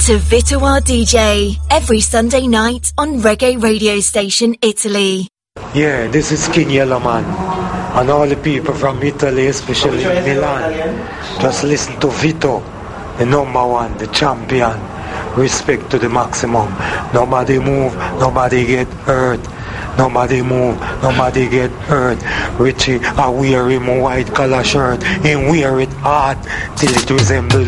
to Vito our DJ every Sunday night on Reggae Radio Station Italy. Yeah, this is King Yellowman, and all the people from Italy, especially Milan. Just listen to Vito, the number one, the champion. Respect to the maximum. Nobody move, nobody get hurt. Nobody move, nobody get hurt. Richie, I wear him a white collar shirt, and wear it hard till it resembles